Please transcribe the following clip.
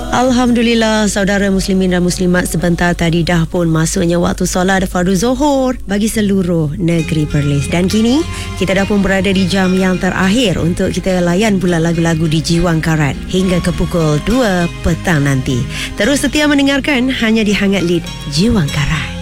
Alhamdulillah, saudara muslimin dan muslimat, sebentar tadi dah pun masuknya waktu solat fardu Zuhur bagi seluruh negeri Perlis. Dan kini kita dah pun berada di jam yang terakhir untuk kita layan pula lagu-lagu di Jiwang Karat hingga ke pukul 2 petang nanti. Terus setia mendengarkan hanya di Hangat Lead Jiwang Karat.